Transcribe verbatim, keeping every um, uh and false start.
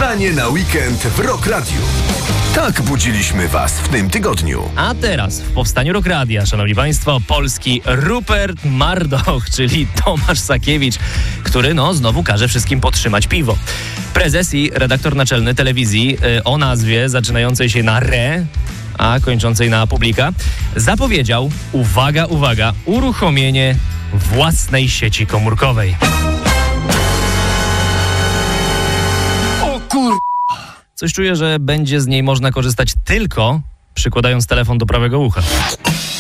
Zdanie na weekend w Rock Radio. Tak budziliśmy was w tym tygodniu. A teraz w powstaniu Rock Radia, szanowni państwo, polski Rupert Murdoch, czyli Tomasz Sakiewicz, który no znowu każe wszystkim podtrzymać piwo. Prezes i redaktor naczelny telewizji y, o nazwie zaczynającej się na re, a kończącej na publika, zapowiedział, uwaga, uwaga, uruchomienie własnej sieci komórkowej. O kur... Coś czuję, że będzie z niej można korzystać tylko przykładając telefon do prawego ucha.